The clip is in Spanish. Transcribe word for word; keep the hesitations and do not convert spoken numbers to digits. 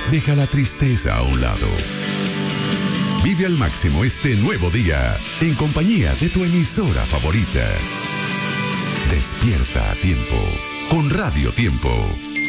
Deja la tristeza a un lado. Vive al máximo este nuevo día en compañía de tu emisora favorita. Despierta a tiempo con Radio Tiempo.